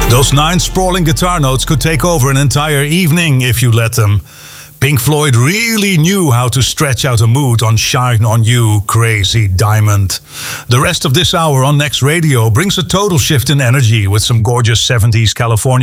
Those 9 sprawling guitar notes could take over an entire evening if you let them. Pink Floyd really knew how to stretch out a mood on Shine On You, Crazy Diamond. The rest of this hour on Next Radio brings a total shift in energy with some gorgeous 70s California